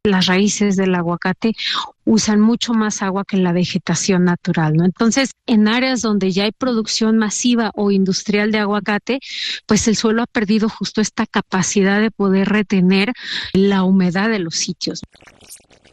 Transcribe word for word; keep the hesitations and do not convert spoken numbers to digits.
las raíces del aguacate usan mucho más agua que la vegetación natural, ¿no? Entonces, en áreas donde ya hay producción masiva o industrial de aguacate, pues el suelo ha perdido justo esta capacidad de poder retener la humedad de los sitios.